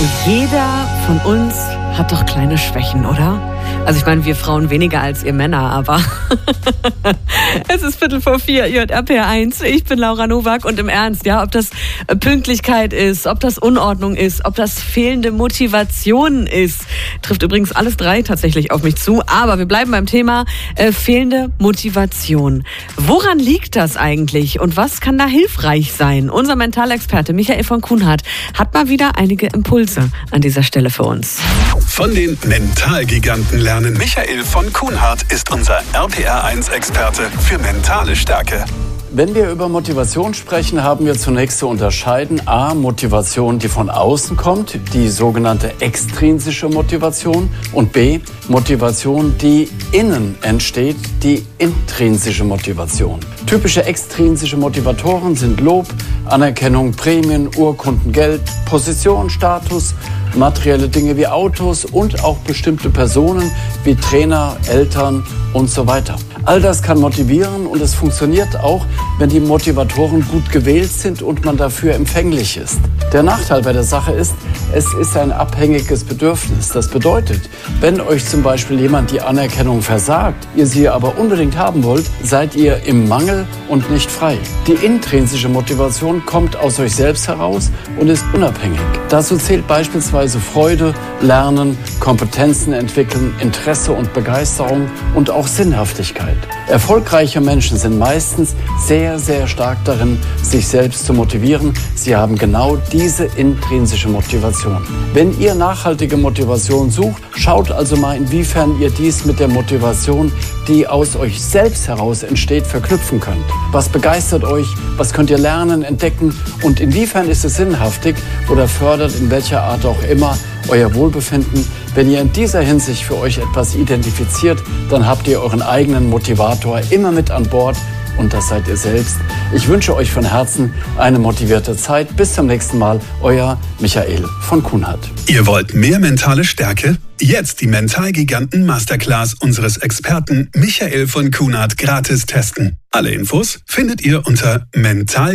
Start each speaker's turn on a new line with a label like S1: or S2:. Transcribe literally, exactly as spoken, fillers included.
S1: Jeder von uns hat doch kleine Schwächen, oder? Also ich meine, wir Frauen weniger als ihr Männer, aber es ist Viertel vor vier, ihr hört R P R eins. Ich bin Laura Nowak und im Ernst, ja, ob das Pünktlichkeit ist, ob das Unordnung ist, ob das fehlende Motivation ist, trifft übrigens alles drei tatsächlich auf mich zu. Aber wir bleiben beim Thema äh, fehlende Motivation. Woran liegt das eigentlich und was kann da hilfreich sein? Unser Mentalexperte Michael von Kuhnhardt hat mal wieder einige Impulse an dieser Stelle für uns.
S2: Von den Mentalgiganten lernen. Michael von Kuhnhardt ist unser R P R eins Experte für mentale Stärke.
S3: Wenn wir über Motivation sprechen, haben wir zunächst zu unterscheiden: A, Motivation, die von außen kommt, die sogenannte extrinsische Motivation, und B, Motivation, die innen entsteht, die intrinsische Motivation. Typische extrinsische Motivatoren sind Lob, Anerkennung, Prämien, Urkunden, Geld, Position, Status, materielle Dinge wie Autos und auch bestimmte Personen wie Trainer, Eltern und so weiter. All das kann motivieren und es funktioniert auch, wenn die Motivatoren gut gewählt sind und man dafür empfänglich ist. Der Nachteil bei der Sache ist, es ist ein abhängiges Bedürfnis. Das bedeutet, wenn euch zum Beispiel jemand die Anerkennung versagt, ihr sie aber unbedingt haben wollt, seid ihr im Mangel und nicht frei. Die intrinsische Motivation kommt aus euch selbst heraus und ist unabhängig. Dazu zählt beispielsweise Freude, Lernen, Kompetenzen entwickeln, Interesse und Begeisterung und auch Sinnhaftigkeit. Erfolgreiche Menschen sind meistens sehr, sehr stark darin, sich selbst zu motivieren. Sie haben genau diese intrinsische Motivation. Wenn ihr nachhaltige Motivation sucht, schaut also mal, inwiefern ihr dies mit der Motivation, die aus euch selbst heraus entsteht, verknüpfen könnt. Was begeistert euch? Was könnt ihr lernen, entdecken? Und inwiefern ist es sinnhaftig oder fördert in welcher Art auch immer euer Wohlbefinden? Wenn ihr in dieser Hinsicht für euch etwas identifiziert, dann habt ihr euren eigenen Motivator immer mit an Bord. Und das seid ihr selbst. Ich wünsche euch von Herzen eine motivierte Zeit. Bis zum nächsten Mal, euer Michael von Kuhnhardt.
S2: Ihr wollt mehr mentale Stärke? Jetzt die Mentalgiganten Masterclass unseres Experten Michael von Kuhnhardt gratis testen. Alle Infos findet ihr unter mental